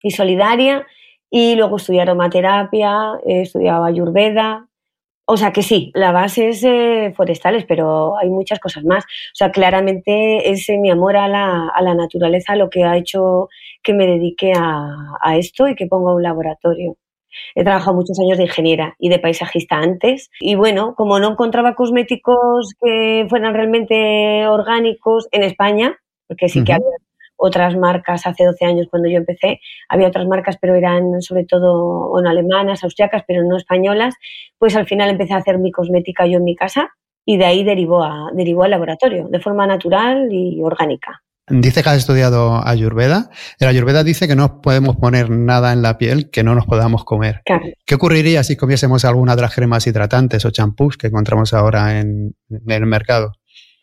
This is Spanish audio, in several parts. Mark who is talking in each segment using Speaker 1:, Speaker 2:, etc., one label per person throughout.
Speaker 1: y solidaria, y luego estudié aromaterapia, he estudiado ayurveda. O sea que sí, la base es forestales, pero hay muchas cosas más. O sea, claramente es mi amor a la naturaleza lo que ha hecho que me dedique a esto y que ponga un laboratorio. He trabajado muchos años de ingeniera y de paisajista antes y bueno, como no encontraba cosméticos que fueran realmente orgánicos en España, porque sí que había otras marcas hace 12 años cuando yo empecé, había otras marcas pero eran sobre todo bueno, alemanas, austriacas, pero no españolas, pues al final empecé a hacer mi cosmética yo en mi casa y de ahí derivó al laboratorio, de forma natural y orgánica.
Speaker 2: Dice que has estudiado Ayurveda. El Ayurveda dice que no podemos poner nada en la piel que no nos podamos comer.
Speaker 1: Claro.
Speaker 2: ¿Qué ocurriría si comiésemos alguna de las cremas hidratantes o champús que encontramos ahora en el mercado?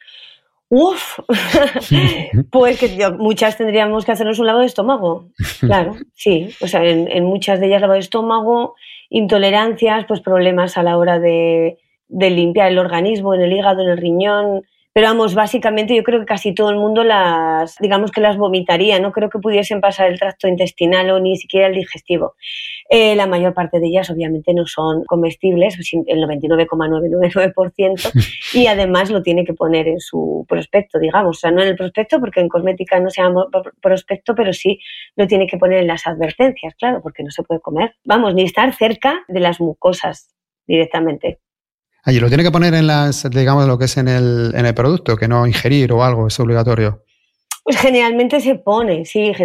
Speaker 1: Uf, pues que muchas tendríamos que hacernos un lavado de estómago, claro, sí, o sea, en muchas de ellas lavado de estómago, intolerancias, pues problemas a la hora de limpiar el organismo, en el hígado, en el riñón, pero vamos, básicamente yo creo que casi todo el mundo digamos que las vomitaría, no creo que pudiesen pasar el tracto intestinal o ni siquiera el digestivo. La mayor parte de ellas obviamente no son comestibles, el 99,999%, y además lo tiene que poner en su prospecto, digamos, o sea, no en el prospecto porque en cosmética no se llama prospecto, pero sí lo tiene que poner en las advertencias, claro, porque no se puede comer, vamos, ni estar cerca de las mucosas directamente.
Speaker 2: Allí lo tiene que poner en digamos, lo que es en el producto, que no ingerir o algo, es obligatorio.
Speaker 1: Pues generalmente se pone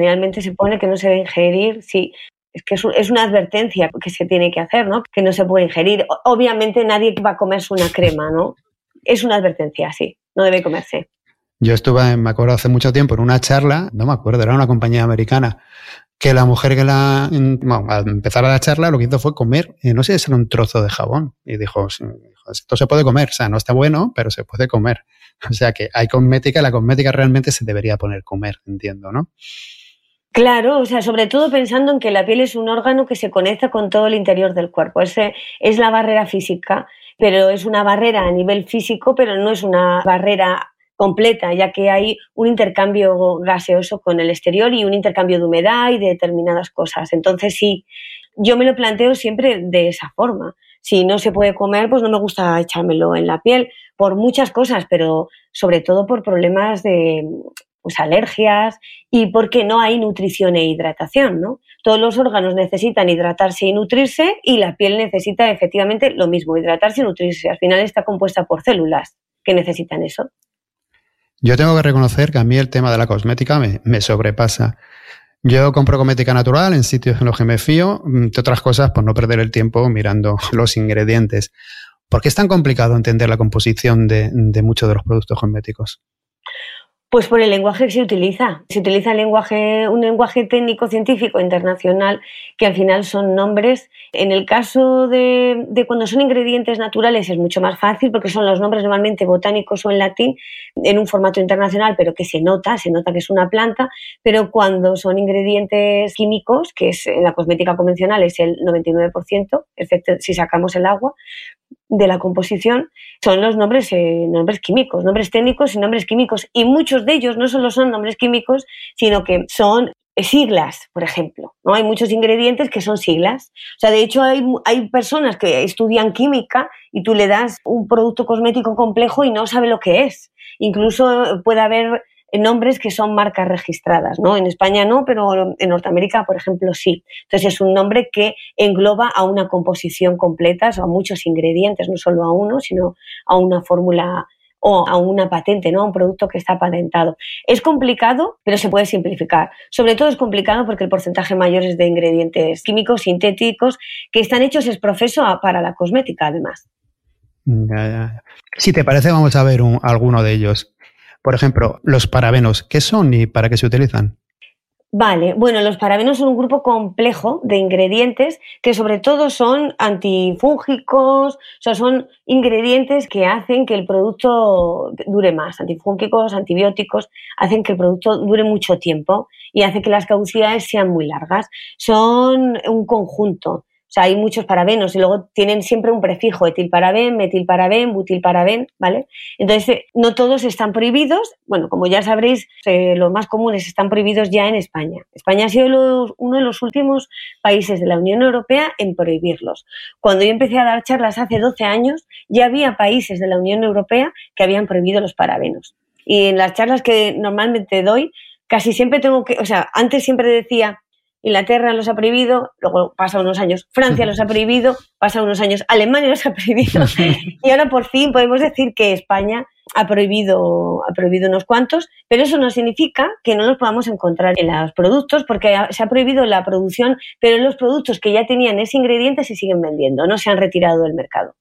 Speaker 1: que no se debe ingerir, sí. Es que es una advertencia que se tiene que hacer, ¿no? Que no se puede ingerir. Obviamente nadie va a comerse una crema, ¿no? Es una advertencia, sí, no debe comerse.
Speaker 2: Yo estuve, me acuerdo, hace mucho tiempo en una charla, no me acuerdo, era una compañía americana, que la mujer al empezar la charla lo que hizo fue comer, no sé si era un trozo de jabón. Y dijo, esto se puede comer, o sea, no está bueno, pero se puede comer. O sea que hay cosmética, la cosmética realmente se debería poner comer, entiendo, ¿no?
Speaker 1: Claro, o sea, sobre todo pensando en que la piel es un órgano que se conecta con todo el interior del cuerpo. Es la barrera física, pero es una barrera a nivel físico, pero no es una barrera completa, ya que hay un intercambio gaseoso con el exterior y un intercambio de humedad y de determinadas cosas. Entonces, sí, yo me lo planteo siempre de esa forma. Si no se puede comer, pues no me gusta echármelo en la piel, por muchas cosas, pero sobre todo por problemas de pues alergias y porque no hay nutrición e hidratación, ¿no? Todos los órganos necesitan hidratarse y nutrirse y la piel necesita efectivamente lo mismo, hidratarse y nutrirse. Al final está compuesta por células que necesitan eso.
Speaker 2: Yo tengo que reconocer que a mí el tema de la cosmética me sobrepasa. Yo compro cosmética natural en sitios en los que me fío, entre otras cosas por no perder el tiempo mirando los ingredientes. ¿Por qué es tan complicado entender la composición de muchos de los productos cosméticos?
Speaker 1: Pues por el lenguaje que se utiliza. Se utiliza un lenguaje técnico-científico internacional que al final son nombres. En el caso de cuando son ingredientes naturales es mucho más fácil porque son los nombres normalmente botánicos o en latín en un formato internacional, pero que se nota que es una planta. Pero cuando son ingredientes químicos, que es en la cosmética convencional es el 99%, excepto si sacamos el agua de la composición, son los nombres químicos, nombres técnicos y nombres químicos. Y muchos de ellos no solo son nombres químicos, sino que son siglas, por ejemplo, ¿no? Hay muchos ingredientes que son siglas. O sea, de hecho hay personas que estudian química y tú le das un producto cosmético complejo y no sabe lo que es. Incluso puede haber nombres que son marcas registradas, ¿no? En España no, pero en Norteamérica, por ejemplo, sí. Entonces es un nombre que engloba a una composición completa, o a muchos ingredientes, no solo a uno, sino a una fórmula o a una patente, ¿no? A un producto que está patentado. Es complicado, pero se puede simplificar. Sobre todo es complicado porque el porcentaje mayor es de ingredientes químicos, sintéticos, que están hechos es profeso para la cosmética, además.
Speaker 2: Ya. Si te parece, vamos a ver alguno de ellos. Por ejemplo, los parabenos, ¿qué son y para qué se utilizan?
Speaker 1: Vale, bueno, los parabenos son un grupo complejo de ingredientes que sobre todo son antifúngicos, o sea, son ingredientes que hacen que el producto dure más, antifúngicos, antibióticos, hacen que el producto dure mucho tiempo y hace que las caducidades sean muy largas. Son un conjunto. O sea, hay muchos parabenos y luego tienen siempre un prefijo, etilparaben, metilparaben, butilparaben, ¿vale? Entonces, no todos están prohibidos. Bueno, como ya sabréis, los más comunes están prohibidos ya en España. España ha sido uno de los últimos países de la Unión Europea en prohibirlos. Cuando yo empecé a dar charlas hace 12 años, ya había países de la Unión Europea que habían prohibido los parabenos. Y en las charlas que normalmente doy, casi siempre antes siempre decía, Inglaterra los ha prohibido, luego pasa unos años, Francia los ha prohibido, pasa unos años, Alemania los ha prohibido, y ahora por fin podemos decir que España ha prohibido unos cuantos, pero eso no significa que no los podamos encontrar en los productos, porque se ha prohibido la producción, pero los productos que ya tenían ese ingrediente se siguen vendiendo, no se han retirado del mercado.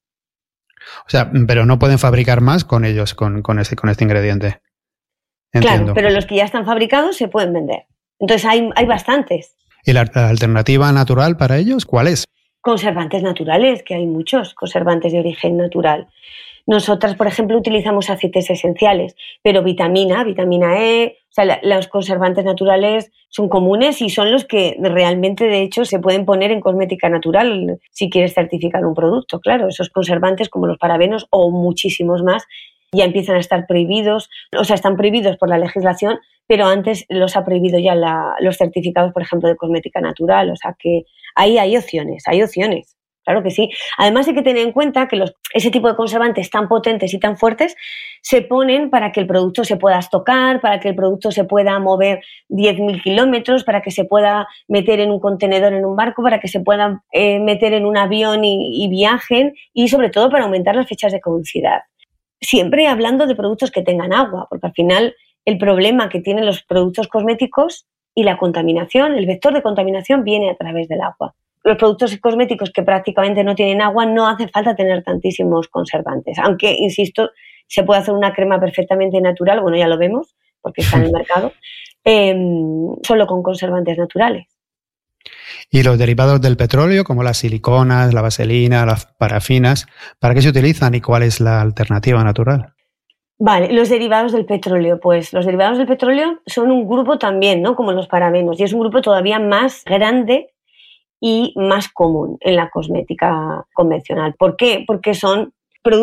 Speaker 2: O sea, pero no pueden fabricar más con ellos, con este ingrediente. Entiendo.
Speaker 1: Claro, pero los que ya están fabricados se pueden vender. Entonces hay bastantes.
Speaker 2: ¿Y la alternativa natural para ellos cuál es?
Speaker 1: Conservantes naturales, que hay muchos conservantes de origen natural. Nosotras, por ejemplo, utilizamos aceites esenciales, pero vitamina E, o sea, los conservantes naturales son comunes y son los que realmente, de hecho, se pueden poner en cosmética natural si quieres certificar un producto. Claro, esos conservantes como los parabenos o muchísimos más ya empiezan a estar prohibidos, o sea, están prohibidos por la legislación, pero antes los ha prohibido ya los certificados, por ejemplo, de cosmética natural. O sea que ahí hay opciones. Claro que sí. Además hay que tener en cuenta que ese tipo de conservantes tan potentes y tan fuertes se ponen para que el producto se pueda estocar, para que el producto se pueda mover 10.000 kilómetros, para que se pueda meter en un contenedor en un barco, para que se pueda meter en un avión y viajen, y sobre todo para aumentar las fechas de caducidad. Siempre hablando de productos que tengan agua, porque al final el problema que tienen los productos cosméticos y la contaminación, el vector de contaminación viene a través del agua. Los productos cosméticos que prácticamente no tienen agua no hace falta tener tantísimos conservantes, aunque, insisto, se puede hacer una crema perfectamente natural, bueno, ya lo vemos, porque está en el mercado, solo con conservantes naturales.
Speaker 2: ¿Y los derivados del petróleo, como las siliconas, la vaselina, las parafinas, para qué se utilizan y cuál es la alternativa natural?
Speaker 1: Vale, los derivados del petróleo. Pues los derivados del petróleo son un grupo también, ¿no? Como los parabenos, y es un grupo todavía más grande y más común en la cosmética convencional. ¿Por qué? Porque son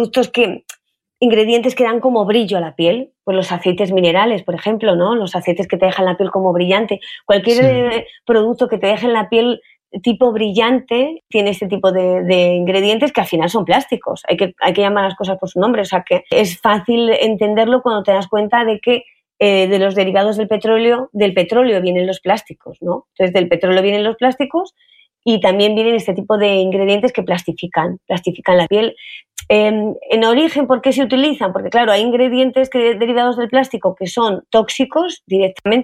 Speaker 1: ingredientes que dan como brillo a la piel, pues los aceites minerales, por ejemplo, ¿no? Los aceites que te dejan la piel como brillante. Cualquier producto que te deje en la piel tipo brillante tiene este tipo de ingredientes que al final son plásticos. Hay que llamar las cosas por su nombre. O sea que es fácil entenderlo cuando te das cuenta de que de los derivados del petróleo vienen los plásticos, ¿no? Entonces del petróleo vienen los plásticos y también vienen este tipo de ingredientes que plastifican la piel. En origen, ¿por qué se utilizan? Porque claro, hay ingredientes derivados del plástico que son tóxicos directamente,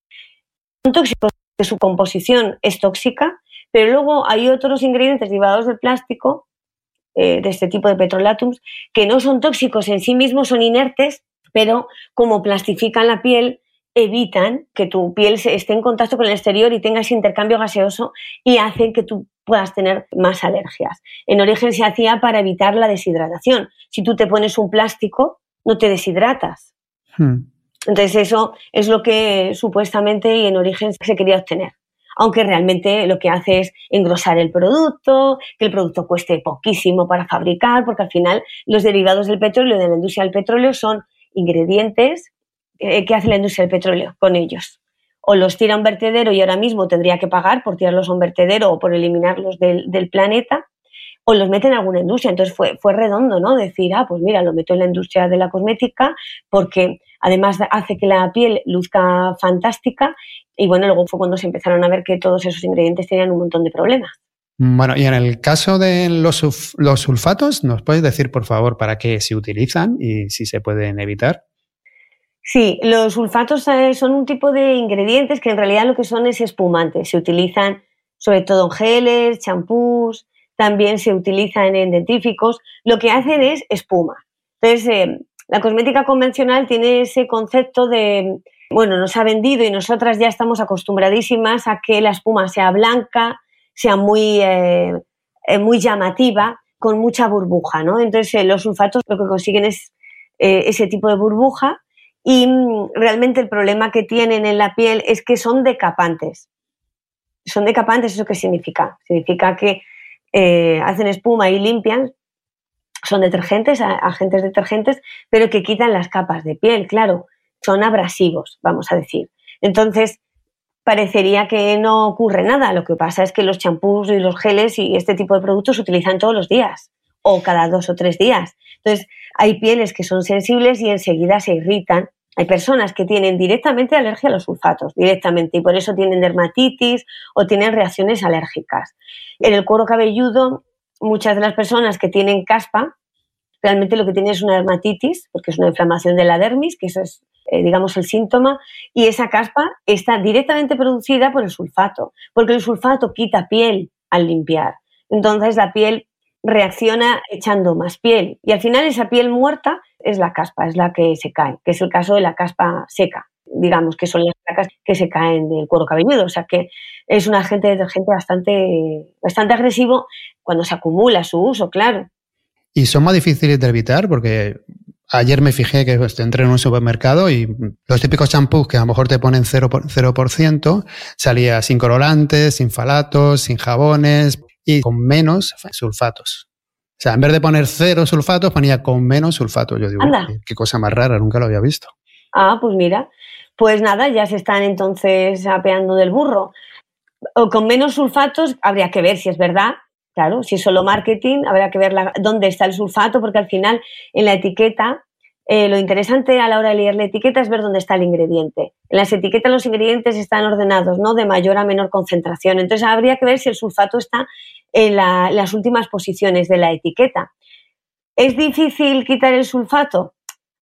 Speaker 1: son tóxicos porque su composición es tóxica, pero luego hay otros ingredientes derivados del plástico, de este tipo de petrolatums, que no son tóxicos en sí mismos, son inertes, pero como plastifican la piel, evitan que tu piel esté en contacto con el exterior y tenga ese intercambio gaseoso y hacen que tú puedas tener más alergias. En origen se hacía para evitar la deshidratación. Si tú te pones un plástico, no te deshidratas. Entonces eso es lo que supuestamente y en origen se quería obtener. Aunque realmente lo que hace es engrosar el producto, que el producto cueste poquísimo para fabricar, porque al final los derivados del petróleo, de la industria del petróleo, son ingredientes que hace la industria del petróleo con ellos. O los tira a un vertedero y ahora mismo tendría que pagar por tirarlos a un vertedero o por eliminarlos del planeta, o los mete en alguna industria. Entonces fue redondo, ¿no? Decir, pues mira, lo meto en la industria de la cosmética porque además hace que la piel luzca fantástica. Y bueno, luego fue cuando se empezaron a ver que todos esos ingredientes tenían un montón de problemas.
Speaker 2: Bueno, y en el caso de los sulfatos, ¿nos puedes decir, por favor, para qué se utilizan y si se pueden evitar?
Speaker 1: Sí, los sulfatos son un tipo de ingredientes que en realidad lo que son es espumantes. Se utilizan sobre todo en geles, champús, también se utilizan en dentífricos. Lo que hacen es espuma. Entonces, la cosmética convencional tiene ese concepto de, bueno, nos ha vendido y nosotras ya estamos acostumbradísimas a que la espuma sea blanca, sea muy llamativa, con mucha burbuja, ¿no? Entonces, los sulfatos lo que consiguen es ese tipo de burbuja. Y realmente el problema que tienen en la piel es que son decapantes. Son decapantes, ¿eso qué significa? Significa que hacen espuma y limpian, son detergentes, agentes detergentes, pero que quitan las capas de piel, claro, son abrasivos, vamos a decir. Entonces, parecería que no ocurre nada. Lo que pasa es que los champús y los geles y este tipo de productos se utilizan todos los días o cada 2 o 3 días. Entonces, hay pieles que son sensibles y enseguida se irritan. Hay personas que tienen directamente alergia a los sulfatos, directamente, y por eso tienen dermatitis o tienen reacciones alérgicas. En el cuero cabelludo, muchas de las personas que tienen caspa, realmente lo que tienen es una dermatitis, porque es una inflamación de la dermis, que eso es, digamos, el síntoma, y esa caspa está directamente producida por el sulfato, porque el sulfato quita piel al limpiar. Entonces la piel reacciona echando más piel, y al final esa piel muerta es la caspa, es la que se cae, que es el caso de la caspa seca, digamos, que son las placas que se caen del cuero cabelludo. O sea que es un agente detergente bastante agresivo cuando se acumula su uso, claro.
Speaker 2: ¿Y son más difíciles de evitar? Porque ayer me fijé que entré en un supermercado y los típicos champús que a lo mejor te ponen 0%, salía sin colorantes, sin falatos, sin jabones y con menos sulfatos. O sea, en vez de poner 0 sulfatos, ponía con menos sulfatos. Yo digo, qué cosa más rara, nunca lo había visto.
Speaker 1: Ah, pues mira, pues nada, ya se están entonces apeando del burro. O con menos sulfatos habría que ver si es verdad. Claro, si es solo marketing, habrá que ver dónde está el sulfato, porque al final en la etiqueta, lo interesante a la hora de leer la etiqueta es ver dónde está el ingrediente. En las etiquetas los ingredientes están ordenados, ¿no?, de mayor a menor concentración. Entonces habría que ver si el sulfato está en las últimas posiciones de la etiqueta. ¿Es difícil quitar el sulfato?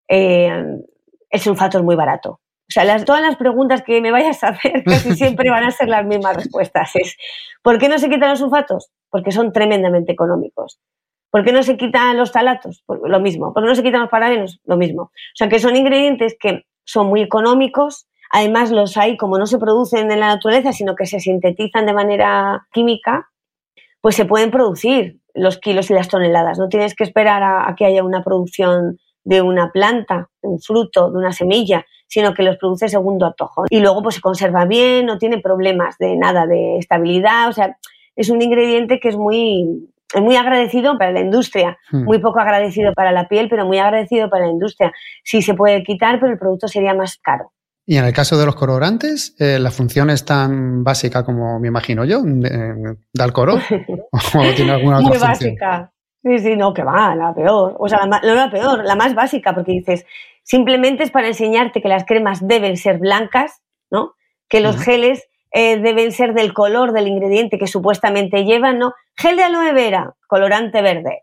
Speaker 1: El sulfato es muy barato. O sea, todas las preguntas que me vayas a hacer casi siempre van a ser las mismas respuestas. ¿Por qué no se quitan los sulfatos? Porque son tremendamente económicos. ¿Por qué no se quitan los talatos? Lo mismo. ¿Por qué no se quitan los parabenos? Lo mismo. O sea, que son ingredientes que son muy económicos. Además, los hay, como no se producen en la naturaleza, sino que se sintetizan de manera química, pues se pueden producir los kilos y las toneladas. No tienes que esperar a que haya una producción de una planta, de un fruto, de una semilla, sino que los produce segundo antojo. Y luego pues se conserva bien, no tiene problemas de nada de estabilidad. O sea, es un ingrediente que es muy agradecido para la industria, muy poco agradecido para la piel, pero muy agradecido para la industria. Sí se puede quitar, pero el producto sería más caro.
Speaker 2: Y en el caso de los colorantes, ¿la función es tan básica como me imagino yo, da el color? ¿O tiene alguna otra
Speaker 1: muy
Speaker 2: función?
Speaker 1: Básica. Sí, no, que va, la peor. O sea, no la peor, la más básica, porque dices, simplemente es para enseñarte que las cremas deben ser blancas, ¿no? Que los geles deben ser del color del ingrediente que supuestamente llevan, ¿no? Gel de aloe vera, colorante verde.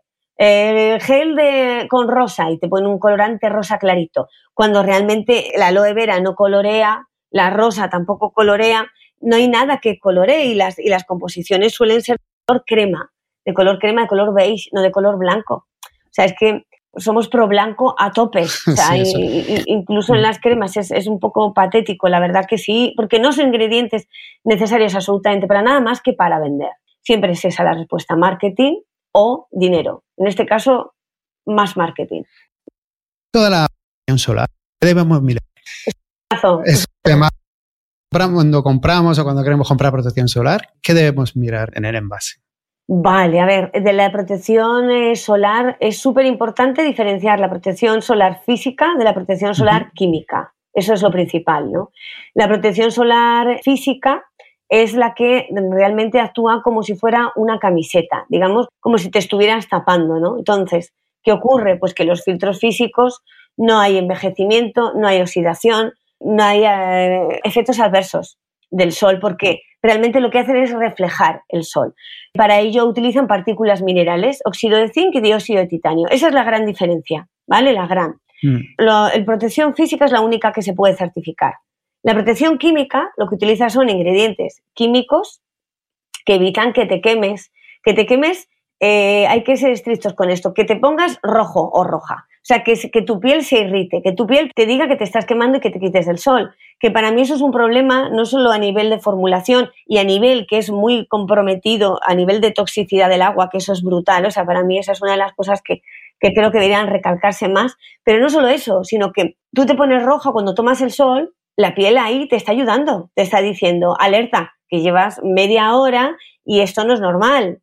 Speaker 1: Gel con rosa, y te ponen un colorante rosa clarito. Cuando realmente la aloe vera no colorea, la rosa tampoco colorea, no hay nada que coloree, y las composiciones suelen ser de color crema, de color beige, no de color blanco. O sea, es que somos pro blanco a tope. O sea, sí, incluso en las cremas es un poco patético, la verdad que sí, porque no son ingredientes necesarios absolutamente para nada más que para vender. Siempre es esa la respuesta: marketing o dinero. En este caso, más marketing.
Speaker 2: Toda la protección solar, ¿qué debemos mirar? Es tema. Cuando compramos o cuando queremos comprar protección solar, ¿qué debemos mirar en el envase?
Speaker 1: Vale, a ver, de la protección solar es súper importante diferenciar la protección solar física de la protección solar química. Eso es lo principal, ¿no? La protección solar física es la que realmente actúa como si fuera una camiseta, digamos, como si te estuvieras tapando, ¿no? Entonces, ¿qué ocurre? Pues que los filtros físicos no hay envejecimiento, no hay oxidación, no hay efectos adversos del sol, porque realmente lo que hacen es reflejar el sol. Para ello utilizan partículas minerales, óxido de zinc y dióxido de titanio. Esa es la gran diferencia, ¿vale? La gran. La protección física es la única que se puede certificar. La protección química lo que utiliza son ingredientes químicos que evitan que te quemes. Que te quemes, hay que ser estrictos con esto, que te pongas rojo o roja. O sea, que tu piel se irrite, que tu piel te diga que te estás quemando y que te quites del sol. Que para mí eso es un problema no solo a nivel de formulación y a nivel que es muy comprometido, a nivel de toxicidad del agua, que eso es brutal. O sea, para mí esa es una de las cosas que creo que deberían recalcarse más. Pero no solo eso, sino que tú te pones roja cuando tomas el sol, la piel ahí te está ayudando, te está diciendo, alerta, que llevas media hora y esto no es normal.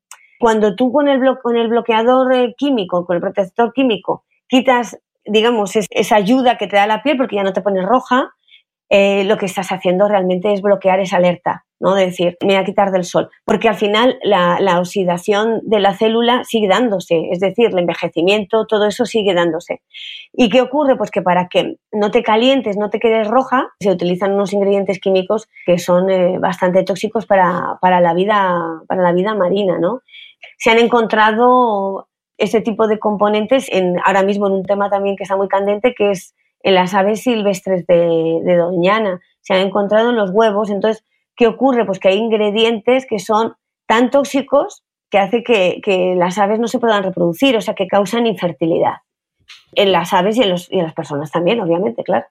Speaker 1: cuando tú con el bloqueador químico, con el protector químico, quitas, digamos, esa ayuda que te da la piel porque ya no te pones roja, lo que estás haciendo realmente es bloquear esa alerta, ¿no? De decir, me voy a quitar del sol. Porque al final la oxidación de la célula sigue dándose, es decir, el envejecimiento, todo eso sigue dándose. ¿Y qué ocurre? Pues que para que no te calientes, no te quedes roja, se utilizan unos ingredientes químicos que son bastante tóxicos para la vida marina, ¿no? Se han encontrado este tipo de componentes ahora mismo en un tema también que está muy candente, que es en las aves silvestres de Doñana. Se han encontrado en los huevos. Entonces, ¿qué ocurre? Pues que hay ingredientes que son tan tóxicos que hace que las aves no se puedan reproducir, o sea, que causan infertilidad. En las aves y en las personas también, obviamente, claro.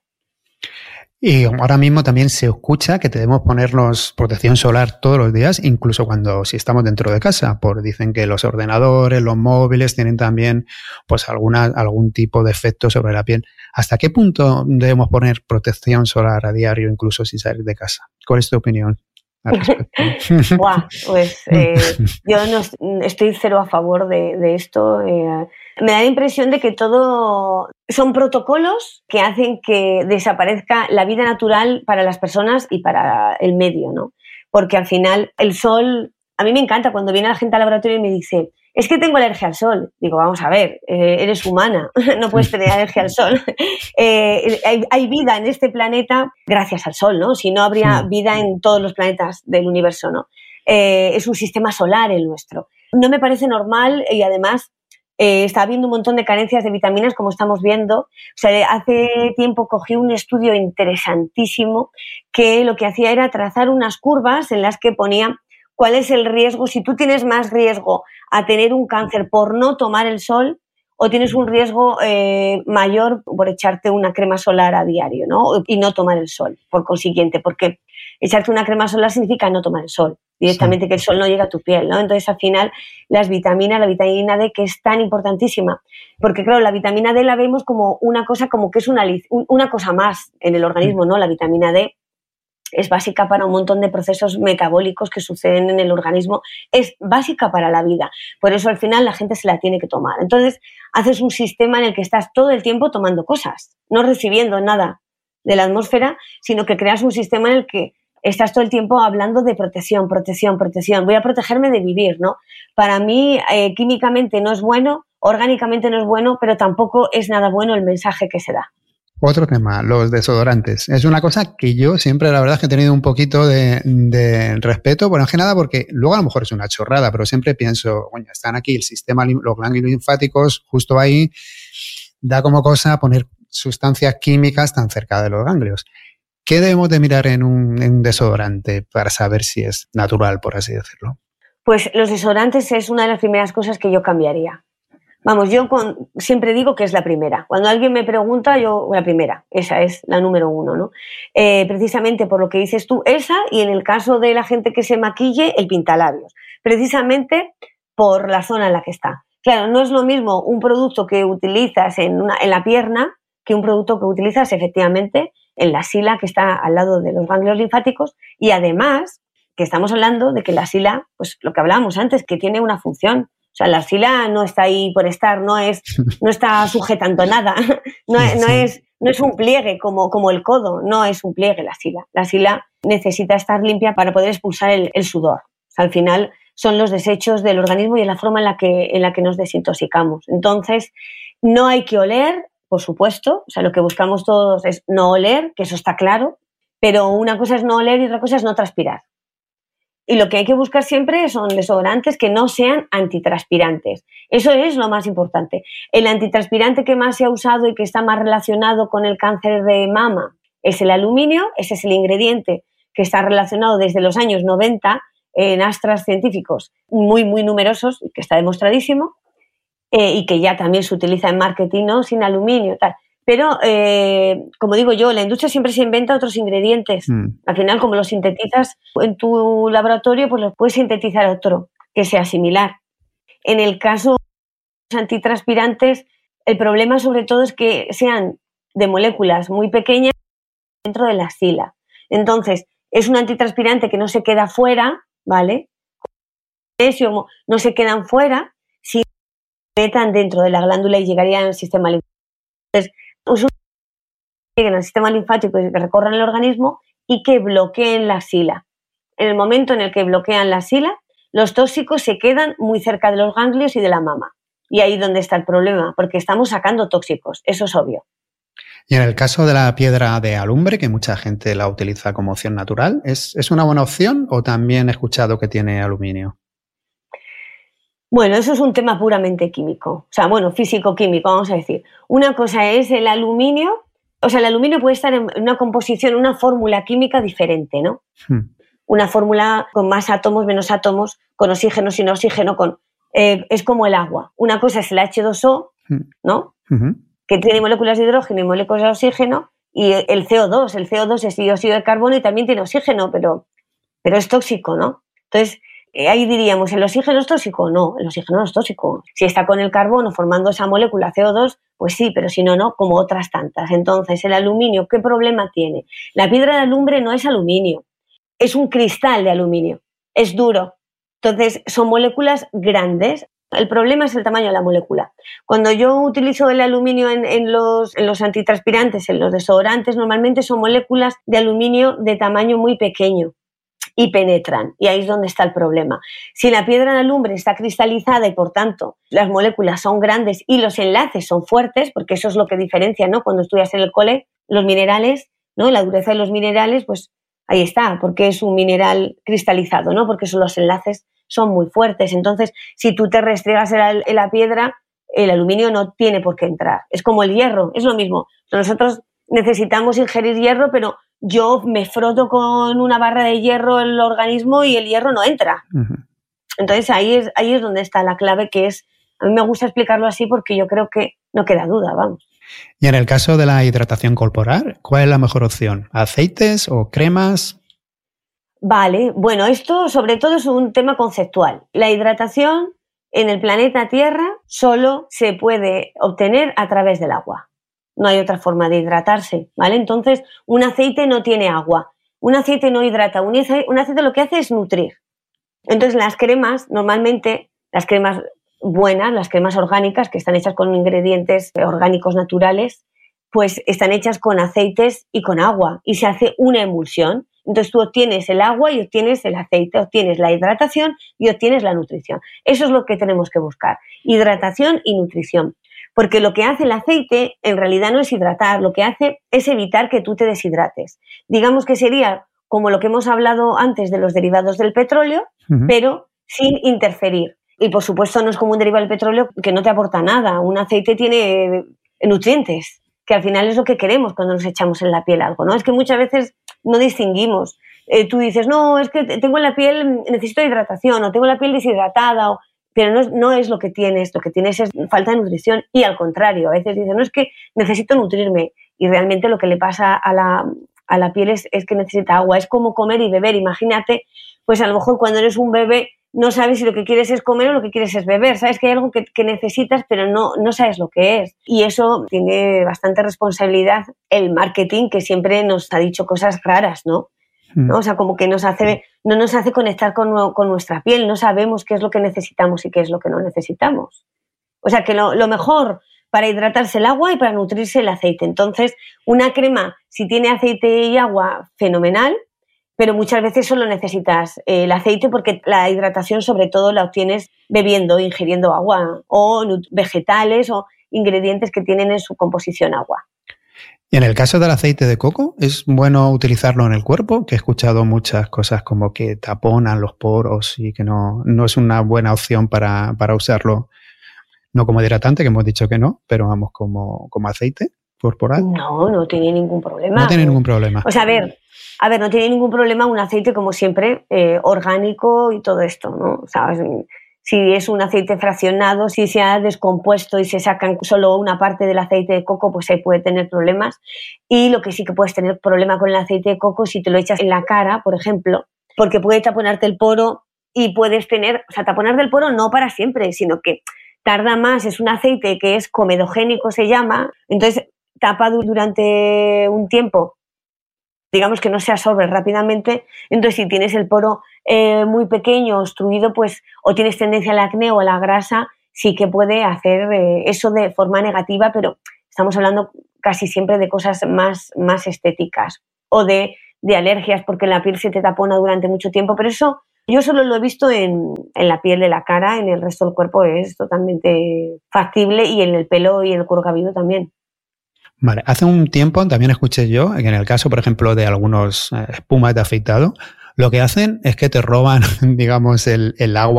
Speaker 2: Y ahora mismo también se escucha que debemos ponernos protección solar todos los días, incluso si estamos dentro de casa. Dicen que los ordenadores, los móviles tienen también pues algún tipo de efecto sobre la piel. ¿Hasta qué punto debemos poner protección solar a diario, incluso sin salir de casa? ¿Cuál es tu opinión al respecto?
Speaker 1: Buah, pues yo no estoy cero a favor de esto. Me da la impresión de que todo son protocolos que hacen que desaparezca la vida natural para las personas y para el medio, ¿no? Porque al final el sol, a mí me encanta cuando viene la gente al laboratorio y me dice, es que tengo alergia al sol. Digo, vamos a ver, eres humana, no puedes tener alergia al sol. Hay vida en este planeta gracias al sol, ¿no? Si no, habría vida en todos los planetas del universo, ¿no? Es un sistema solar el nuestro. No me parece normal y además está habiendo un montón de carencias de vitaminas, como estamos viendo. O sea, hace tiempo cogí un estudio interesantísimo que lo que hacía era trazar unas curvas en las que ponía cuál es el riesgo, si tú tienes más riesgo a tener un cáncer por no tomar el sol o tienes un riesgo mayor por echarte una crema solar a diario, ¿no? Y no tomar el sol, por consiguiente, porque echarte una crema solar significa no tomar el sol, directamente, sí, que el sol no llega a tu piel, ¿no? Entonces, al final, las vitaminas, la vitamina D, que es tan importantísima, porque, claro, la vitamina D la vemos como una cosa, como que es una cosa más en el organismo, ¿no? La vitamina D es básica para un montón de procesos metabólicos que suceden en el organismo, es básica para la vida. Por eso al final la gente se la tiene que tomar. Entonces haces un sistema en el que estás todo el tiempo tomando cosas, no recibiendo nada de la atmósfera, sino que creas un sistema en el que estás todo el tiempo hablando de protección, protección, protección. Voy a protegerme de vivir, ¿no? Para mí químicamente no es bueno, orgánicamente no es bueno, pero tampoco es nada bueno el mensaje que se da.
Speaker 2: Otro tema, los desodorantes. Es una cosa que yo siempre, la verdad, es que he tenido un poquito de respeto, bueno, más que nada porque luego a lo mejor es una chorrada, pero siempre pienso, bueno, están aquí el sistema, los ganglios linfáticos, justo ahí, da como cosa poner sustancias químicas tan cerca de los ganglios. ¿Qué debemos de mirar en un desodorante para saber si es natural, por así decirlo?
Speaker 1: Pues los desodorantes es una de las primeras cosas que yo cambiaría. Vamos, yo siempre digo que es la primera. Cuando alguien me pregunta, yo la primera, esa es la número 1, ¿no? Precisamente por lo que dices tú, esa, y en el caso de la gente que se maquille, el pintalabios. Precisamente por la zona en la que está. Claro, no es lo mismo un producto que utilizas en la pierna que un producto que utilizas efectivamente en la axila, que está al lado de los ganglios linfáticos, y además que estamos hablando de que la axila, pues lo que hablábamos antes, que tiene una función. O sea, la axila no está ahí por estar, no está sujetando nada, no es un pliegue como el codo, no es un pliegue la axila. La axila necesita estar limpia para poder expulsar el sudor. O sea, al final son los desechos del organismo y es la forma en la que nos desintoxicamos. Entonces, no hay que oler, por supuesto, o sea, lo que buscamos todos es no oler, que eso está claro, pero una cosa es no oler y otra cosa es no transpirar. Y lo que hay que buscar siempre son desodorantes que no sean antitranspirantes. Eso es lo más importante. El antitranspirante que más se ha usado y que está más relacionado con el cáncer de mama es el aluminio. Ese es el ingrediente que está relacionado desde los años 90 en astras científicos muy, muy numerosos, y que está demostradísimo, y que ya también se utiliza en marketing, ¿no? Sin aluminio, tal. Pero, como digo yo, la industria siempre se inventa otros ingredientes. Al final, como los sintetizas en tu laboratorio, pues los puedes sintetizar otro que sea similar. En el caso de los antitranspirantes, el problema sobre todo es que sean de moléculas muy pequeñas dentro de la axila. Entonces, es un antitranspirante que no se queda fuera, ¿vale? no se quedan fuera, si penetran dentro de la glándula y llegarían al sistema linfático. Entonces, lleguen al sistema linfático y que recorran el organismo y que bloqueen la axila. En el momento en el que bloquean la axila, los tóxicos se quedan muy cerca de los ganglios y de la mama. Y ahí es donde está el problema, porque estamos sacando tóxicos, eso es obvio.
Speaker 2: Y en el caso de la piedra de alumbre, que mucha gente la utiliza como opción natural, ¿es una buena opción o también he escuchado que tiene aluminio?
Speaker 1: Bueno, eso es un tema puramente químico, o sea, bueno, físico-químico, vamos a decir. Una cosa es el aluminio, o sea, el aluminio puede estar en una composición, una fórmula química diferente, ¿no? Una fórmula con más átomos, menos átomos, con oxígeno, sin oxígeno, es como el agua. Una cosa es el H2O, ¿no? Que tiene moléculas de hidrógeno y moléculas de oxígeno, y el CO2. El CO2 es dióxido de carbono y también tiene oxígeno, pero es tóxico, ¿no? Entonces, ahí diríamos, ¿el oxígeno es tóxico? No, el oxígeno no es tóxico. Si está con el carbono formando esa molécula CO2, pues sí, pero si no, no, como otras tantas. Entonces, el aluminio, ¿qué problema tiene? La piedra de alumbre no es aluminio, es un cristal de aluminio, es duro. Entonces, son moléculas grandes. El problema es el tamaño de la molécula. Cuando yo utilizo el aluminio en los antitranspirantes, en los desodorantes, normalmente son moléculas de aluminio de tamaño muy pequeño y penetran, y ahí es donde está el problema. Si la piedra de alumbre está cristalizada y por tanto las moléculas son grandes y los enlaces son fuertes, porque eso es lo que diferencia, ¿no? Cuando estudias en el cole, los minerales, ¿no? La dureza de los minerales, pues ahí está, porque es un mineral cristalizado, ¿no? Porque los enlaces son muy fuertes. Entonces, si tú te restregas en la piedra, el aluminio no tiene por qué entrar. Es como el hierro, es lo mismo. Nosotros necesitamos ingerir hierro, pero yo me froto con una barra de hierro en el organismo y el hierro no entra. Entonces, ahí es donde está la clave, que es, a mí me gusta explicarlo así porque yo creo que no queda duda, vamos.
Speaker 2: Y en el caso de la hidratación corporal, ¿cuál es la mejor opción? ¿Aceites o cremas?
Speaker 1: Vale, bueno, esto sobre todo es un tema conceptual. La hidratación en el planeta Tierra solo se puede obtener a través del agua. No hay otra forma de hidratarse, ¿vale? Entonces, un aceite no tiene agua, un aceite no hidrata, un aceite lo que hace es nutrir. Entonces, las cremas, normalmente, las cremas buenas, las cremas orgánicas, que están hechas con ingredientes orgánicos naturales, pues están hechas con aceites y con agua, y se hace una emulsión. Entonces tú obtienes el agua y obtienes el aceite, obtienes la hidratación y obtienes la nutrición. Eso es lo que tenemos que buscar, hidratación y nutrición. Porque lo que hace el aceite en realidad no es hidratar, lo que hace es evitar que tú te deshidrates. Digamos que sería como lo que hemos hablado antes de los derivados del petróleo, pero sin interferir. Y por supuesto no es como un derivado del petróleo que no te aporta nada. Un aceite tiene nutrientes, que al final es lo que queremos cuando nos echamos en la piel algo, ¿no? Es que muchas veces no distinguimos. Tú dices, no, es que tengo en la piel, necesito hidratación, o tengo la piel deshidratada, pero no es lo que tienes es falta de nutrición, y al contrario, a veces dicen, no, es que necesito nutrirme, y realmente lo que le pasa a la piel es que necesita agua. Es como comer y beber. Imagínate, pues a lo mejor cuando eres un bebé no sabes si lo que quieres es comer o lo que quieres es beber. Sabes que hay algo que necesitas, pero no sabes lo que es. Y eso tiene bastante responsabilidad el marketing, que siempre nos ha dicho cosas raras, ¿no? ¿No? O sea, como que no nos hace conectar con nuestra piel. No sabemos qué es lo que necesitamos y qué es lo que no necesitamos. O sea, que lo mejor para hidratarse el agua y para nutrirse el aceite. Entonces, una crema, si tiene aceite y agua, fenomenal, pero muchas veces solo necesitas el aceite, porque la hidratación sobre todo la obtienes bebiendo, ingiriendo agua, o vegetales o ingredientes que tienen en su composición agua.
Speaker 2: Y en el caso del aceite de coco, ¿es bueno utilizarlo en el cuerpo? Que he escuchado muchas cosas como que taponan los poros y que no es una buena opción para usarlo, no como hidratante, que hemos dicho que no, pero vamos, como aceite corporal.
Speaker 1: No tiene ningún problema.
Speaker 2: No tiene ningún problema.
Speaker 1: O sea, a ver, no tiene ningún problema un aceite, como siempre, orgánico y todo esto, ¿no? O sea, si es un aceite fraccionado, si se ha descompuesto y se sacan solo una parte del aceite de coco, pues ahí puede tener problemas. Y lo que sí que puedes tener problema con el aceite de coco si te lo echas en la cara, por ejemplo, porque puede taponarte el poro y puedes tener, o sea, taponar del poro no para siempre, sino que tarda más. Es un aceite que es comedogénico, se llama, entonces tapa durante un tiempo digamos que no se absorbe rápidamente. Entonces, si tienes el poro muy pequeño, obstruido, pues o tienes tendencia al acné o a la grasa, sí que puede hacer eso de forma negativa, pero estamos hablando casi siempre de cosas más estéticas o de alergias porque la piel se te tapona durante mucho tiempo, pero eso yo solo lo he visto en la piel de la cara, en el resto del cuerpo es totalmente factible y en el pelo y en el cuero cabelludo también.
Speaker 2: Vale, hace un tiempo también escuché yo que en el caso, por ejemplo, de algunos espumas de afeitado, lo que hacen es que te roban, digamos, el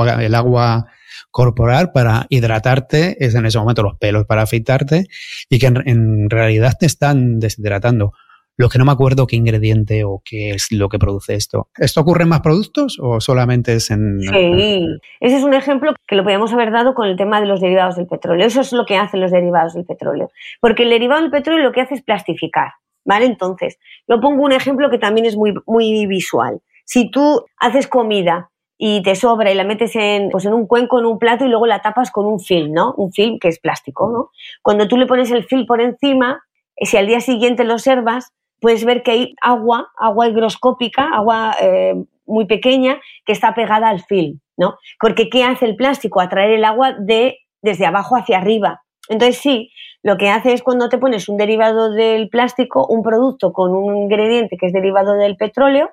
Speaker 2: agua corporal para hidratarte, es en ese momento los pelos para afeitarte y que en realidad te están deshidratando. Lo que no me acuerdo qué ingrediente o qué es lo que produce esto. ¿Esto ocurre en más productos o solamente es en...?
Speaker 1: Sí, ese es un ejemplo que lo podríamos haber dado con el tema de los derivados del petróleo. Eso es lo que hacen los derivados del petróleo. Porque el derivado del petróleo lo que hace es plastificar, ¿vale? Entonces, yo pongo un ejemplo que también es muy visual. Si tú haces comida y te sobra y la metes en un cuenco, en un plato y luego la tapas con un film, ¿no? Un film que es plástico, ¿no? Cuando tú le pones el film por encima, si al día siguiente lo observas, puedes ver que hay agua higroscópica, agua muy pequeña que está pegada al film, ¿no? Porque ¿qué hace el plástico? Atraer el agua desde abajo hacia arriba. Entonces sí, lo que hace es cuando te pones un derivado del plástico, un producto con un ingrediente que es derivado del petróleo,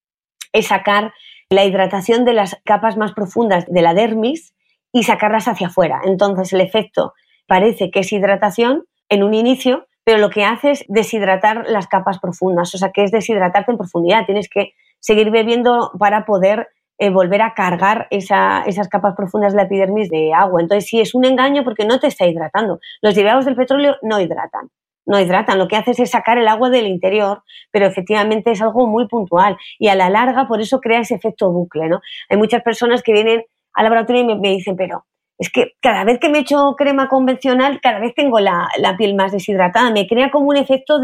Speaker 1: es sacar la hidratación de las capas más profundas de la dermis y sacarlas hacia afuera. Entonces el efecto parece que es hidratación en un inicio, pero lo que hace es deshidratar las capas profundas, o sea que es deshidratarte en profundidad. Tienes que seguir bebiendo para poder volver a cargar esas capas profundas de la epidermis de agua. Entonces sí, es un engaño porque no te está hidratando. Los derivados del petróleo no hidratan. Lo que haces es sacar el agua del interior, pero efectivamente es algo muy puntual y a la larga por eso crea ese efecto bucle, ¿no? Hay muchas personas que vienen al laboratorio y me dicen, pero es que cada vez que me echo crema convencional, cada vez tengo la piel más deshidratada. Me crea como un efecto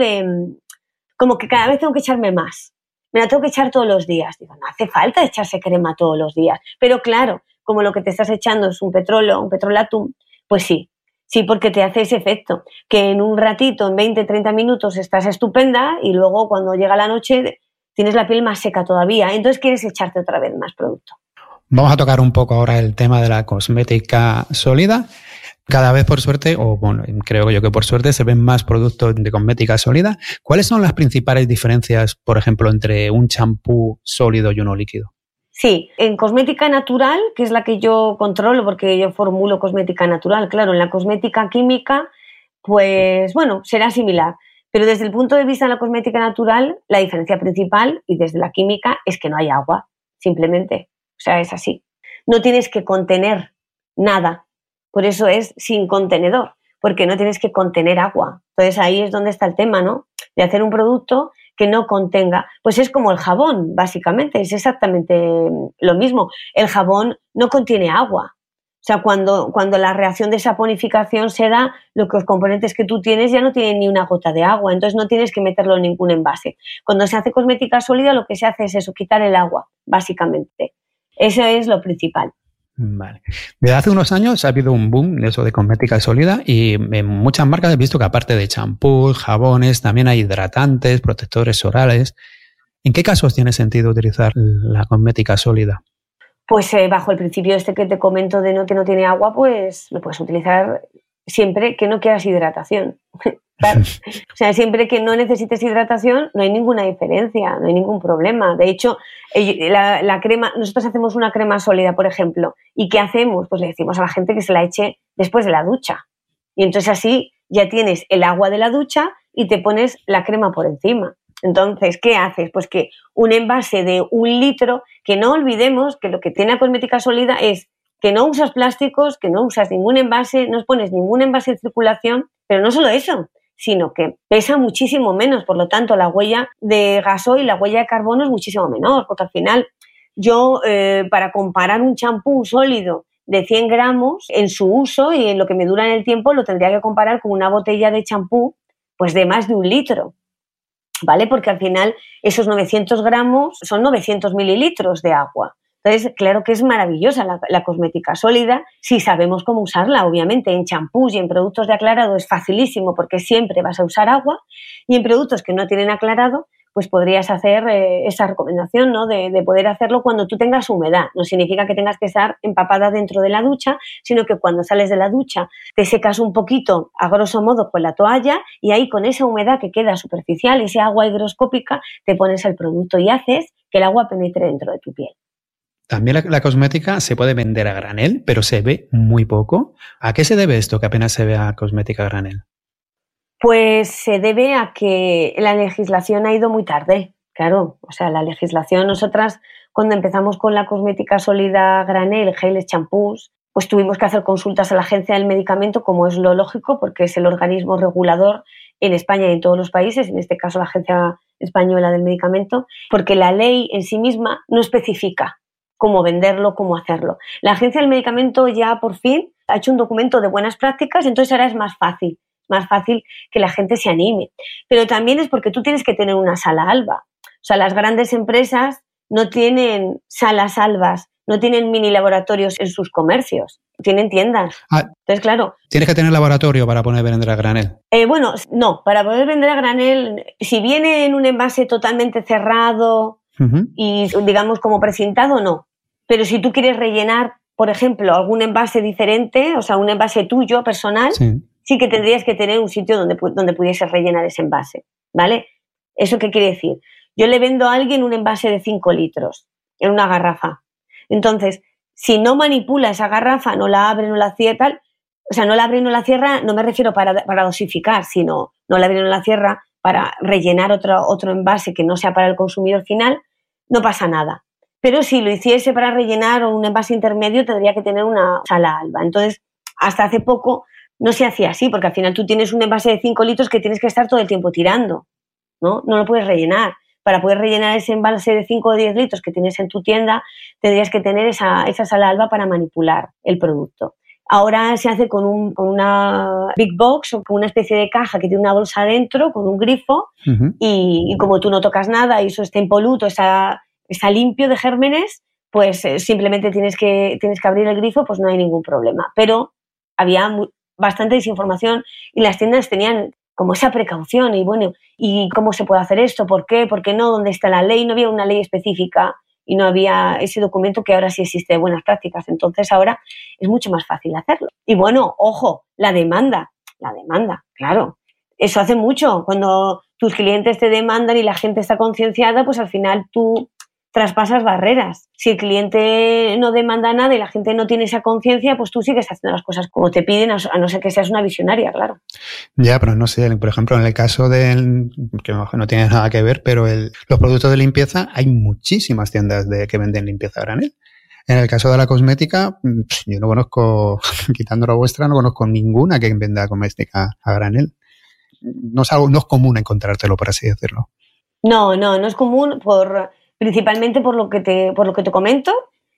Speaker 1: como que cada vez tengo que echarme más. Me la tengo que echar todos los días. Digo, no hace falta echarse crema todos los días. Pero claro, como lo que te estás echando es un petrolatum, pues sí, porque te hace ese efecto. Que en un ratito, en 20, 30 minutos estás estupenda y luego cuando llega la noche tienes la piel más seca todavía. Entonces quieres echarte otra vez más producto.
Speaker 2: Vamos a tocar un poco ahora el tema de la cosmética sólida. Cada vez por suerte, o bueno, creo yo que por suerte, se ven más productos de cosmética sólida. ¿Cuáles son las principales diferencias, por ejemplo, entre un champú sólido y uno líquido?
Speaker 1: Sí, en cosmética natural, que es la que yo controlo porque yo formulo cosmética natural, claro, en la cosmética química, pues bueno, será similar. Pero desde el punto de vista de la cosmética natural, la diferencia principal, y desde la química, es que no hay agua, simplemente. O sea, es así. No tienes que contener nada. Por eso es sin contenedor, porque no tienes que contener agua. Entonces ahí es donde está el tema, ¿no? De hacer un producto que no contenga. Pues es como el jabón, básicamente. Es exactamente lo mismo. El jabón no contiene agua. O sea, cuando la reacción de saponificación se da, los componentes que tú tienes ya no tienen ni una gota de agua. Entonces no tienes que meterlo en ningún envase. Cuando se hace cosmética sólida, lo que se hace es eso, quitar el agua, básicamente. Eso es lo principal.
Speaker 2: Vale. Desde hace unos años ha habido un boom de eso de cosmética sólida y en muchas marcas he visto que aparte de champús, jabones, también hay hidratantes, protectores orales. ¿En qué casos tiene sentido utilizar la cosmética sólida?
Speaker 1: Pues bajo el principio este que te comento de que no tiene agua, pues lo puedes utilizar siempre que no quieras hidratación. Claro. O sea, siempre que no necesites hidratación no hay ninguna diferencia, no hay ningún problema. De hecho, la crema, nosotros hacemos una crema sólida, por ejemplo, ¿y qué hacemos? Pues le decimos a la gente que se la eche después de la ducha. Y entonces así ya tienes el agua de la ducha y te pones la crema por encima. Entonces, ¿qué haces? Pues que un envase de 1 litro, que no olvidemos que lo que tiene la cosmética sólida es que no usas plásticos, que no usas ningún envase, no pones ningún envase en circulación, pero no solo eso, sino que pesa muchísimo menos, por lo tanto la huella de gasoil, la huella de carbono es muchísimo menor, porque al final yo para comparar un champú sólido de 100 gramos en su uso y en lo que me dura en el tiempo lo tendría que comparar con una botella de champú pues de más de 1 litro, ¿vale? Porque al final esos 900 gramos son 900 mililitros de agua. Entonces, claro que es maravillosa la cosmética sólida si sabemos cómo usarla. Obviamente, en champús y en productos de aclarado es facilísimo porque siempre vas a usar agua y en productos que no tienen aclarado, pues podrías hacer esa recomendación, ¿no? De poder hacerlo cuando tú tengas humedad. No significa que tengas que estar empapada dentro de la ducha, sino que cuando sales de la ducha te secas un poquito, a grosso modo, con la toalla y ahí con esa humedad que queda superficial, ese agua higroscópica, te pones el producto y haces que el agua penetre dentro de tu piel.
Speaker 2: También la cosmética se puede vender a granel, pero se ve muy poco. ¿A qué se debe esto que apenas se ve a cosmética a granel?
Speaker 1: Pues se debe a que la legislación ha ido muy tarde, claro. O sea, la legislación, nosotras cuando empezamos con la cosmética sólida a granel, geles, champús, pues tuvimos que hacer consultas a la Agencia del Medicamento, como es lo lógico, porque es el organismo regulador en España y en todos los países, en este caso la Agencia Española del Medicamento, porque la ley en sí misma no especifica cómo venderlo, cómo hacerlo. La Agencia del Medicamento ya por fin ha hecho un documento de buenas prácticas, entonces ahora es más fácil que la gente se anime. Pero también es porque tú tienes que tener una sala alba. O sea, las grandes empresas no tienen salas albas, no tienen mini laboratorios en sus comercios, tienen tiendas. Entonces, claro.
Speaker 2: ¿Tienes que tener laboratorio para poder vender a granel?
Speaker 1: Bueno, no, para poder vender a granel, si viene en un envase totalmente cerrado y digamos como precintado, no. Pero si tú quieres rellenar, por ejemplo, algún envase diferente, o sea, un envase tuyo, personal, sí que tendrías que tener un sitio donde pudieses rellenar ese envase, ¿vale? ¿Eso qué quiere decir? Yo le vendo a alguien un envase de 5 litros en una garrafa. Entonces, si no manipula esa garrafa, no la abre, no la cierra, o sea, no la abre y no la cierra, no me refiero para dosificar, sino no la abre y no la cierra para rellenar otro envase que no sea para el consumidor final, no pasa nada. Pero si lo hiciese para rellenar un envase intermedio, tendría que tener una sala alba. Entonces, hasta hace poco no se hacía así, porque al final tú tienes un envase de 5 litros que tienes que estar todo el tiempo tirando, ¿no? No lo puedes rellenar. Para poder rellenar ese envase de 5 o 10 litros que tienes en tu tienda, tendrías que tener esa sala alba para manipular el producto. Ahora se hace con una big box o con una especie de caja que tiene una bolsa dentro, con un grifo, y como tú no tocas nada y eso está impoluto, está limpio de gérmenes, pues simplemente tienes que abrir el grifo, pues no hay ningún problema. Pero había bastante desinformación y las tiendas tenían como esa precaución y bueno, ¿y cómo se puede hacer esto? ¿Por qué? ¿Por qué no? ¿Dónde está la ley? No había una ley específica y no había ese documento que ahora sí existe de buenas prácticas. Entonces ahora es mucho más fácil hacerlo. Y bueno, ojo, la demanda, claro. Eso hace mucho. Cuando tus clientes te demandan y la gente está concienciada, pues al final tú traspasas barreras. Si el cliente no demanda nada y la gente no tiene esa conciencia, pues tú sigues haciendo las cosas como te piden, a no ser que seas una visionaria, claro.
Speaker 2: Ya, pero no sé, por ejemplo, en el caso que no tiene nada que ver, pero los productos de limpieza, hay muchísimas tiendas que venden limpieza a granel. En el caso de la cosmética, yo no conozco, quitando la vuestra, no conozco ninguna que venda cosmética a granel. No es común encontrártelo, por así decirlo.
Speaker 1: No es común principalmente por lo que te comento,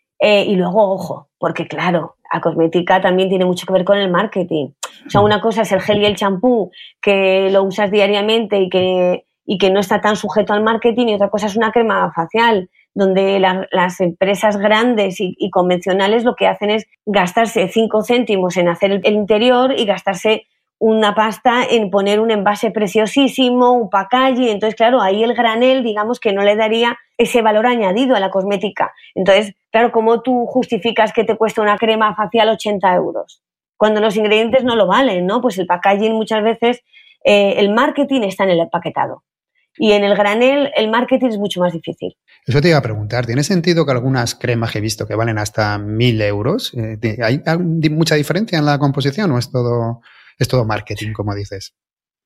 Speaker 1: y luego, ojo, porque claro, la cosmética también tiene mucho que ver con el marketing. O sea, una cosa es el gel y el champú, que lo usas diariamente y que no está tan sujeto al marketing, y otra cosa es una crema facial, donde las empresas grandes y convencionales lo que hacen es gastarse 5 céntimos en hacer el interior y gastarse una pasta en poner un envase preciosísimo, un packaging. Entonces, claro, ahí el granel, digamos que no le daría ese valor añadido a la cosmética. Entonces, claro, ¿cómo tú justificas que te cuesta una crema facial 80 euros? Cuando los ingredientes no lo valen, ¿no? Pues el packaging muchas veces, el marketing está en el empaquetado. Y en el granel el marketing es mucho más difícil.
Speaker 2: Eso te iba a preguntar. ¿Tiene sentido que algunas cremas que he visto que valen hasta 1.000 euros, hay mucha diferencia en la composición o es todo marketing, como dices?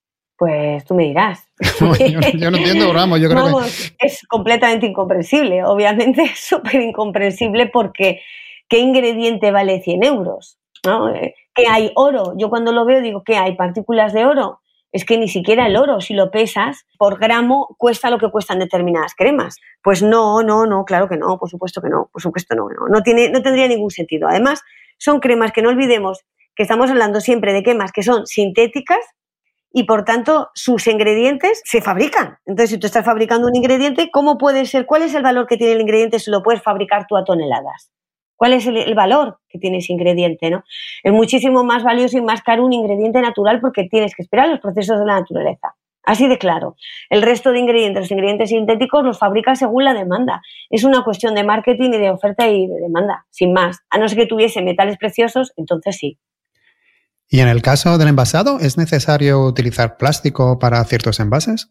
Speaker 1: Pues tú me dirás.
Speaker 2: No, yo no entiendo, pero vamos, yo creo que...
Speaker 1: Es completamente incomprensible. Obviamente es súper incomprensible porque ¿qué ingrediente vale 100 euros? ¿No? ¿Qué hay oro? Yo cuando lo veo digo, ¿qué hay? ¿Partículas de oro? Es que ni siquiera el oro, si lo pesas, por gramo cuesta lo que cuestan determinadas cremas. Pues no, claro que no, por supuesto que no, no tendría ningún sentido. Además, son cremas que no olvidemos que estamos hablando siempre de cremas que son sintéticas y por tanto sus ingredientes se fabrican. Entonces, si tú estás fabricando un ingrediente, ¿cómo puede ser? ¿Cuál es el valor que tiene el ingrediente si lo puedes fabricar tú a toneladas? ¿Cuál es el valor que tiene ese ingrediente, ¿no? Es muchísimo más valioso y más caro un ingrediente natural porque tienes que esperar los procesos de la naturaleza. Así de claro. El resto de ingredientes, los ingredientes sintéticos, los fabrica según la demanda. Es una cuestión de marketing y de oferta y de demanda, sin más. A no ser que tuviese metales preciosos, entonces sí.
Speaker 2: ¿Y en el caso del envasado, es necesario utilizar plástico para ciertos envases?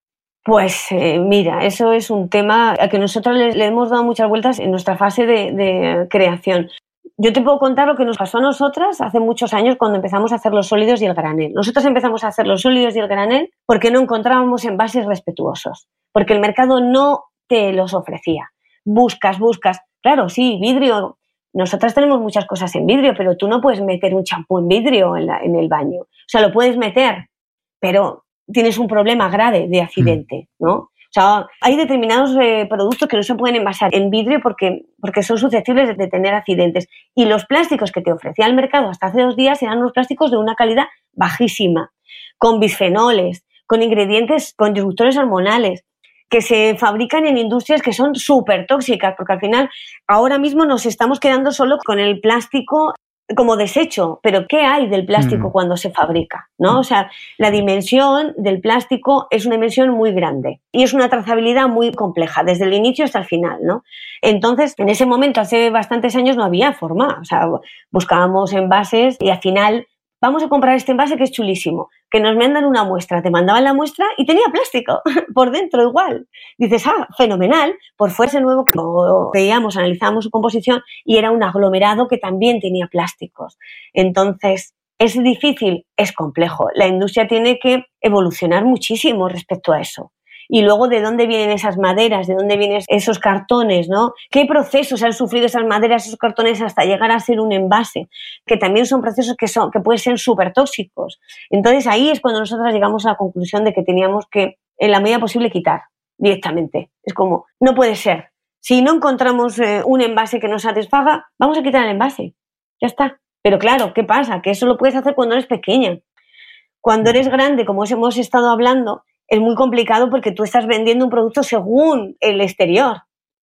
Speaker 1: Pues mira, eso es un tema al que nosotros le hemos dado muchas vueltas en nuestra fase de creación. Yo te puedo contar lo que nos pasó a nosotras hace muchos años cuando empezamos a hacer los sólidos y el granel. Nosotros empezamos a hacer los sólidos y el granel porque no encontrábamos envases respetuosos, porque el mercado no te los ofrecía. Buscas. Claro, sí, vidrio. Nosotras tenemos muchas cosas en vidrio, pero tú no puedes meter un champú en vidrio en el baño. O sea, lo puedes meter, pero tienes un problema grave de accidente, ¿no? O sea, hay determinados productos que no se pueden envasar en vidrio porque son susceptibles de tener accidentes. Y los plásticos que te ofrecía el mercado hasta hace 2 días eran unos plásticos de una calidad bajísima, con bisfenoles, con ingredientes, con disruptores hormonales, que se fabrican en industrias que son súper tóxicas, porque al final ahora mismo nos estamos quedando solo con el plástico como desecho, pero ¿qué hay del plástico cuando se fabrica? ¿No? O sea, la dimensión del plástico es una dimensión muy grande y es una trazabilidad muy compleja, desde el inicio hasta el final, ¿no? Entonces, en ese momento, hace bastantes años, no había forma. O sea, buscábamos envases y al final, vamos a comprar este envase que es chulísimo, que nos mandan una muestra, te mandaban la muestra y tenía plástico por dentro igual. Dices, fenomenal, por fuera ese nuevo que lo veíamos, analizábamos su composición y era un aglomerado que también tenía plásticos. Entonces, ¿es difícil? Es complejo. La industria tiene que evolucionar muchísimo respecto a eso. Y luego, ¿de dónde vienen esas maderas? ¿De dónde vienen esos cartones? ¿No? ¿Qué procesos han sufrido esas maderas, esos cartones, hasta llegar a ser un envase? Que también son procesos que pueden ser súper tóxicos. Entonces, ahí es cuando nosotros llegamos a la conclusión de que teníamos que, en la medida posible, quitar directamente. Es como, no puede ser. Si no encontramos un envase que nos satisfaga, vamos a quitar el envase. Ya está. Pero claro, ¿qué pasa? Que eso lo puedes hacer cuando eres pequeña. Cuando eres grande, como hemos estado hablando, es muy complicado porque tú estás vendiendo un producto según el exterior.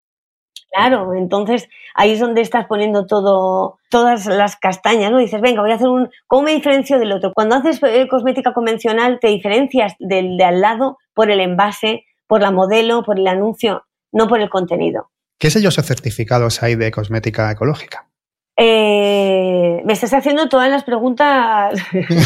Speaker 1: Claro, entonces ahí es donde estás poniendo todas las castañas, ¿no? Dices, venga, voy a hacer ¿cómo me diferencio del otro? Cuando haces cosmética convencional te diferencias del de al lado por el envase, por la modelo, por el anuncio, no por el contenido.
Speaker 2: ¿Qué sellos o certificados hay de cosmética ecológica?
Speaker 1: Me estás haciendo todas las preguntas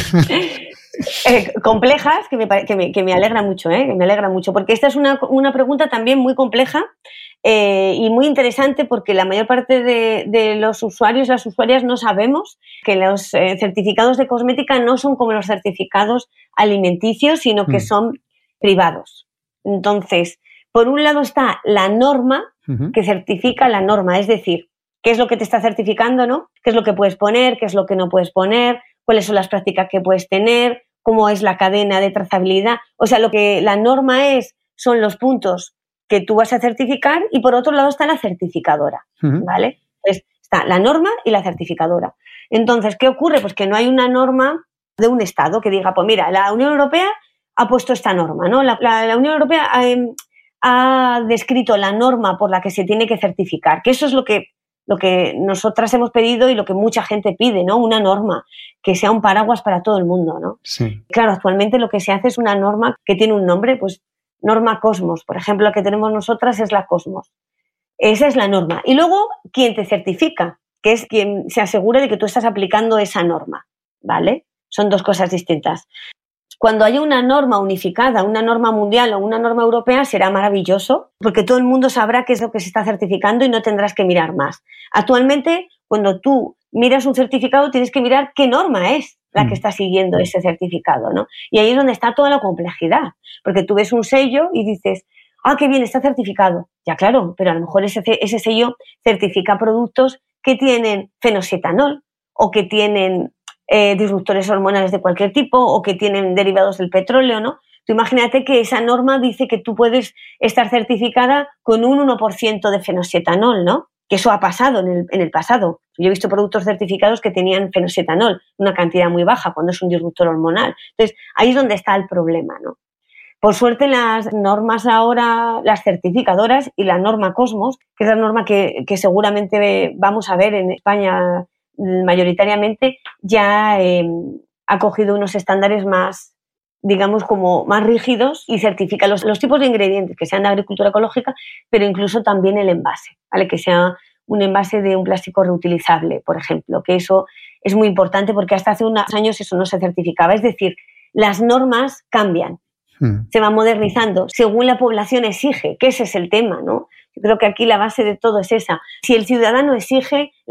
Speaker 1: complejas que me alegra mucho, que me alegra mucho, porque esta es una pregunta también muy compleja y muy interesante, porque la mayor parte de los usuarios, las usuarias, no sabemos que los certificados de cosmética no son como los certificados alimenticios, sino que son privados. Entonces, por un lado está la norma que certifica la norma, es decir, qué es lo que te está certificando, ¿no? Qué es lo que puedes poner, qué es lo que no puedes poner, cuáles son las prácticas que puedes tener, cómo es la cadena de trazabilidad. O sea, lo que la norma son los puntos que tú vas a certificar, y por otro lado está la certificadora, ¿vale? Pues está la norma y la certificadora. Entonces, ¿qué ocurre? Pues que no hay una norma de un Estado que diga, pues mira, la Unión Europea ha puesto esta norma, ¿no? La Unión Europea ha descrito la norma por la que se tiene que certificar, que eso es lo que nosotras hemos pedido y lo que mucha gente pide, ¿no? Una norma que sea un paraguas para todo el mundo, ¿no?
Speaker 2: Sí.
Speaker 1: Claro, actualmente lo que se hace es una norma que tiene un nombre, pues norma Cosmos. Por ejemplo, la que tenemos nosotras es la Cosmos. Esa es la norma. Y luego, ¿quién te certifica? Que es quien se asegura de que tú estás aplicando esa norma, ¿vale? Son dos cosas distintas. Cuando haya una norma unificada, una norma mundial o una norma europea, será maravilloso, porque todo el mundo sabrá qué es lo que se está certificando y no tendrás que mirar más. Actualmente, cuando tú miras un certificado, tienes que mirar qué norma es la que está siguiendo ese certificado, ¿no? Y ahí es donde está toda la complejidad, porque tú ves un sello y dices, qué bien, está certificado. Ya, claro, pero a lo mejor ese sello certifica productos que tienen fenoxetanol o que tienen disruptores hormonales de cualquier tipo o que tienen derivados del petróleo, ¿no? Tú imagínate que esa norma dice que tú puedes estar certificada con un 1% de fenoxetanol, ¿no? Que eso ha pasado en el pasado. Yo he visto productos certificados que tenían fenoxetanol, una cantidad muy baja cuando es un disruptor hormonal. Entonces, ahí es donde está el problema, ¿no? Por suerte, las normas ahora, las certificadoras y la norma Cosmos, que es la norma que seguramente vamos a ver en España mayoritariamente, ya ha cogido unos estándares más digamos, como más rígidos y certifica los tipos de ingredientes que sean de agricultura ecológica, pero incluso también el envase, ¿vale? Que sea un envase de un plástico reutilizable, por ejemplo, que eso es muy importante porque hasta hace unos años eso no se certificaba. Es decir, las normas cambian, se van modernizando según la población exige, que ese es el tema, ¿no? Yo creo que aquí la base de todo es esa. Si el ciudadano exige,